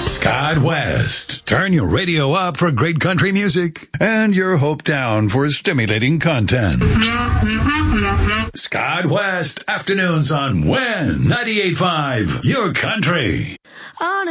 Scott West. Turn your radio up for great country music and your hope down for stimulating content. Scott West, afternoons on WIN 98.5, your country.